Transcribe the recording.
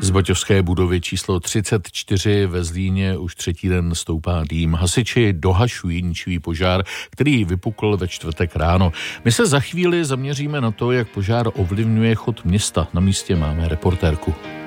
Z baťovské budovy číslo 34 ve Zlíně už třetí den stoupá dým. Hasiči dohašují ničivý požár, který vypukl ve čtvrtek ráno. My se za chvíli zaměříme na to, jak požár ovlivňuje chod města. Na místě máme reportérku.